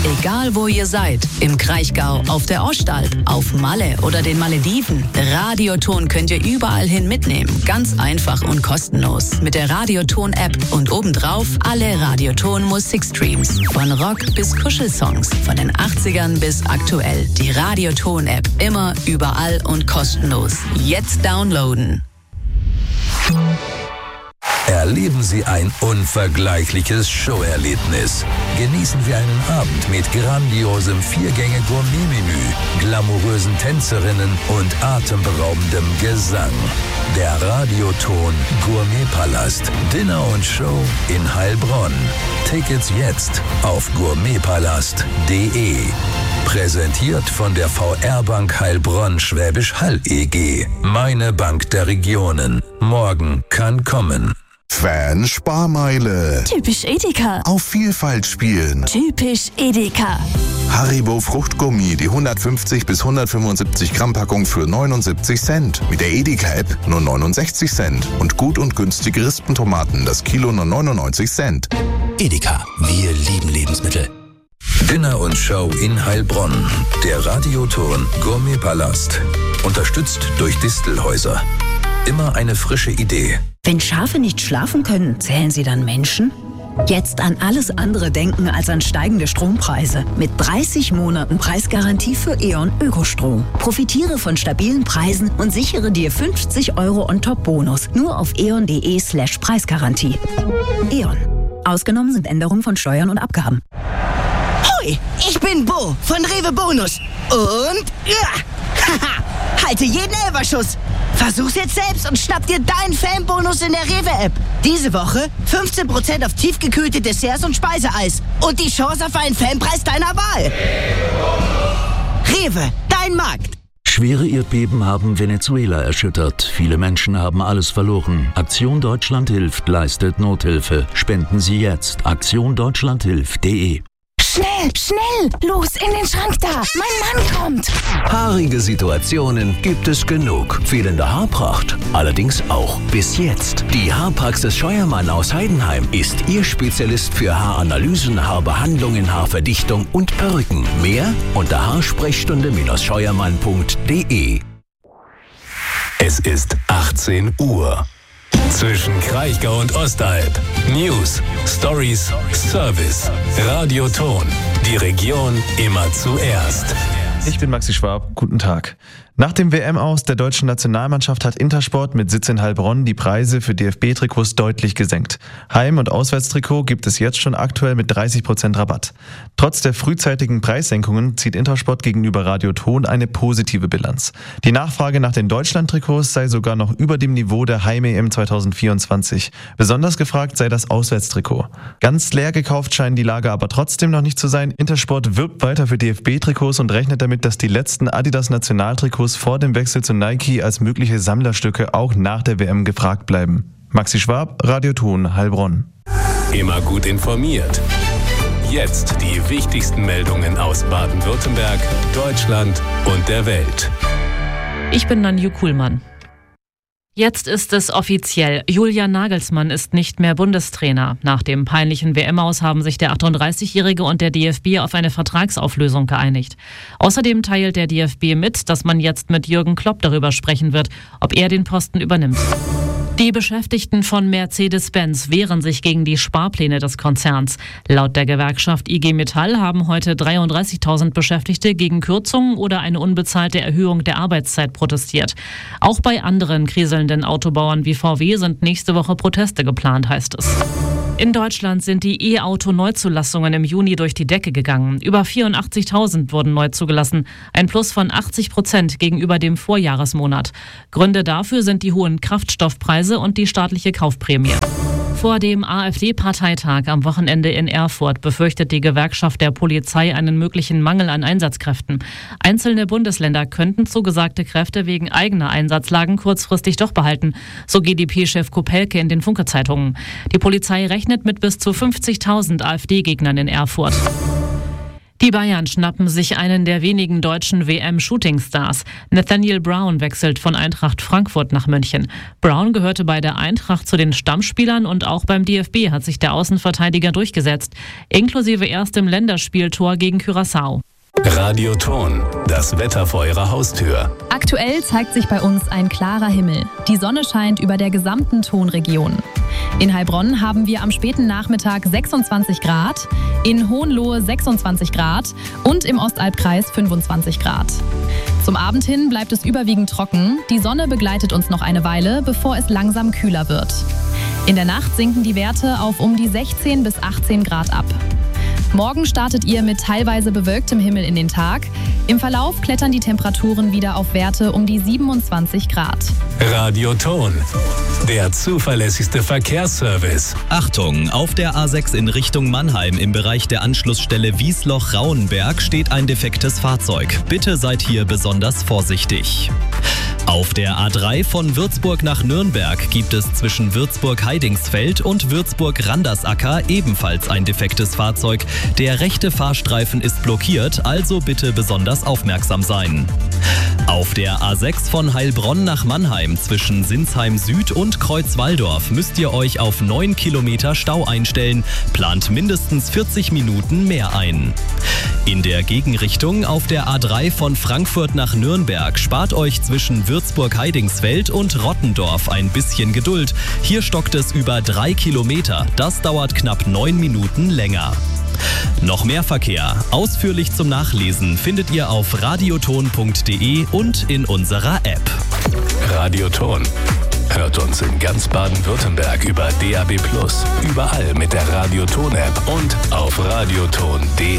Egal wo ihr seid, im Kraichgau, auf der Ostalb, auf Malle oder den Malediven, Radioton könnt ihr überall hin mitnehmen. Ganz einfach und kostenlos. Mit der Radioton-App und obendrauf alle Radioton-Musikstreams. Von Rock bis Kuschelsongs, von den 80ern bis aktuell. Die Radioton-App immer, überall und kostenlos. Jetzt downloaden. Erleben Sie ein unvergleichliches Showerlebnis. Genießen Sie einen Abend mit grandiosem 4-Gänge-Gourmet-Menü, glamourösen Tänzerinnen und atemberaubendem Gesang. Der Radioton Gourmetpalast. Dinner und Show in Heilbronn. Tickets jetzt auf gourmetpalast.de. Präsentiert von der VR Bank Heilbronn Schwäbisch Hall EG. Meine Bank der Regionen. Morgen kann kommen. Fan-Sparmeile. Typisch Edeka. Auf Vielfalt spielen. Typisch Edeka. Haribo Fruchtgummi, die 150 bis 175 Gramm Packung für 79 Cent. Mit der Edeka-App nur 69 Cent. Und gut und günstige Rispentomaten, das Kilo nur 99 Cent. Edeka, wir lieben Lebensmittel. Dinner und Show in Heilbronn. Der Radioton Gourmetpalast. Unterstützt durch Distelhäuser. Immer eine frische Idee. Wenn Schafe nicht schlafen können, zählen sie dann Menschen? Jetzt an alles andere denken als an steigende Strompreise. Mit 30 Monaten Preisgarantie für E.ON Ökostrom. Profitiere von stabilen Preisen und sichere dir 50 € On-Top-Bonus. Nur auf eon.de/Preisgarantie. E.ON. Ausgenommen sind Änderungen von Steuern und Abgaben. Hoi, ich bin Bo von Rewe Bonus. Und halte jeden Elferschuss. Versuch's jetzt selbst und schnapp dir deinen Fanbonus in der Rewe-App. Diese Woche 15% auf tiefgekühlte Desserts und Speiseeis. Und die Chance auf einen Fanpreis deiner Wahl. Rewe, dein Markt. Schwere Erdbeben haben Venezuela erschüttert. Viele Menschen haben alles verloren. Aktion Deutschland hilft, leistet Nothilfe. Spenden Sie jetzt. aktiondeutschlandhilft.de. Schnell, schnell! Los, in den Schrank da! Mein Mann kommt! Haarige Situationen gibt es genug. Fehlende Haarpracht allerdings auch. Bis jetzt. Die Haarpraxis Scheuermann aus Heidenheim ist Ihr Spezialist für Haaranalysen, Haarbehandlungen, Haarverdichtung und Perücken. Mehr unter haarsprechstunde-scheuermann.de. Es ist 18 Uhr. Zwischen Kraichgau und Ostalb. News, Stories, Service. Radioton. Die Region immer zuerst. Ich bin Maxi Schwab. Guten Tag. Nach dem WM-Aus der deutschen Nationalmannschaft hat Intersport mit Sitz in Heilbronn die Preise für DFB-Trikots deutlich gesenkt. Heim- und Auswärtstrikot gibt es jetzt schon aktuell mit 30% Rabatt. Trotz der frühzeitigen Preissenkungen zieht Intersport gegenüber Radioton eine positive Bilanz. Die Nachfrage nach den Deutschland-Trikots sei sogar noch über dem Niveau der Heim-EM 2024. Besonders gefragt sei das Auswärtstrikot. Ganz leer gekauft scheinen die Lager aber trotzdem noch nicht zu sein. Intersport wirbt weiter für DFB-Trikots und rechnet damit, dass die letzten Adidas-Nationaltrikots vor dem Wechsel zu Nike als mögliche Sammlerstücke auch nach der WM gefragt bleiben. Maxi Schwab, Radioton, Heilbronn. Immer gut informiert. Jetzt die wichtigsten Meldungen aus Baden-Württemberg, Deutschland und der Welt. Ich bin Nanju Kuhlmann. Jetzt ist es offiziell. Julian Nagelsmann ist nicht mehr Bundestrainer. Nach dem peinlichen WM-Aus haben sich der 38-Jährige und der DFB auf eine Vertragsauflösung geeinigt. Außerdem teilt der DFB mit, dass man jetzt mit Jürgen Klopp darüber sprechen wird, ob er den Posten übernimmt. Die Beschäftigten von Mercedes-Benz wehren sich gegen die Sparpläne des Konzerns. Laut der Gewerkschaft IG Metall haben heute 33.000 Beschäftigte gegen Kürzungen oder eine unbezahlte Erhöhung der Arbeitszeit protestiert. Auch bei anderen kriselnden Autobauern wie VW sind nächste Woche Proteste geplant, heißt es. In Deutschland sind die E-Auto-Neuzulassungen im Juni durch die Decke gegangen. Über 84.000 wurden neu zugelassen, ein Plus von 80% gegenüber dem Vorjahresmonat. Gründe dafür sind die hohen Kraftstoffpreise und die staatliche Kaufprämie. Vor dem AfD-Parteitag am Wochenende in Erfurt befürchtet die Gewerkschaft der Polizei einen möglichen Mangel an Einsatzkräften. Einzelne Bundesländer könnten zugesagte Kräfte wegen eigener Einsatzlagen kurzfristig doch behalten, so GdP-Chef Kopelke in den Funke-Zeitungen. Die Polizei rechnet mit bis zu 50.000 AfD-Gegnern in Erfurt. Die Bayern schnappen sich einen der wenigen deutschen WM-Shootingstars. Nathaniel Brown wechselt von Eintracht Frankfurt nach München. Brown gehörte bei der Eintracht zu den Stammspielern und auch beim DFB hat sich der Außenverteidiger durchgesetzt, inklusive erstem Länderspieltor gegen Curaçao. Radioton, das Wetter vor Ihrer Haustür. Aktuell zeigt sich bei uns ein klarer Himmel. Die Sonne scheint über der gesamten Tonregion. In Heilbronn haben wir am späten Nachmittag 26 Grad, in Hohenlohe 26 Grad und im Ostalbkreis 25 Grad. Zum Abend hin bleibt es überwiegend trocken. Die Sonne begleitet uns noch eine Weile, bevor es langsam kühler wird. In der Nacht sinken die Werte auf um die 16 bis 18 Grad ab. Morgen startet ihr mit teilweise bewölktem Himmel in den Tag. Im Verlauf klettern die Temperaturen wieder auf Werte um die 27 Grad. Radioton, der zuverlässigste Verkehrsservice. Achtung, auf der A6 in Richtung Mannheim im Bereich der Anschlussstelle Wiesloch-Rauenberg steht ein defektes Fahrzeug. Bitte seid hier besonders vorsichtig. Auf der A3 von Würzburg nach Nürnberg gibt es zwischen Würzburg-Heidingsfeld und Würzburg-Randersacker ebenfalls ein defektes Fahrzeug. Der rechte Fahrstreifen ist blockiert, also bitte besonders aufmerksam sein. Auf der A6 von Heilbronn nach Mannheim zwischen Sinsheim Süd und Kreuzwaldorf müsst ihr euch auf 9 Kilometer Stau einstellen, plant mindestens 40 Minuten mehr ein. In der Gegenrichtung auf der A3 von Frankfurt nach Nürnberg spart euch zwischen Würzburg-Heidingsfeld und Rottendorf ein bisschen Geduld. Hier stockt es über 3 Kilometer. Das dauert knapp 9 Minuten länger. Noch mehr Verkehr, ausführlich zum Nachlesen, findet ihr auf radioton.de und in unserer App. Radioton. Hört uns in ganz Baden-Württemberg über DAB+, überall mit der Radioton-App und auf radioton.de.